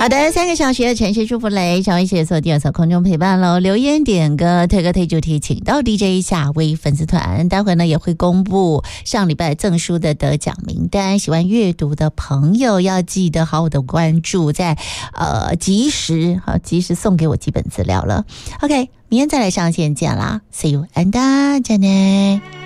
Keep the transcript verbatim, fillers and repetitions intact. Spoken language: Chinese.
好的，三个小时的城市祝福雷，小一写作第二首空中陪伴喽。留言点歌推歌推主题，请到 D J 夏威粉丝团，待会呢也会公布上礼拜赠书的得奖名单。喜欢阅读的朋友要记得好好的关注，在呃及时好及时送给我基本资料了。OK， 明天再来上线见啦 ，See you and 再见。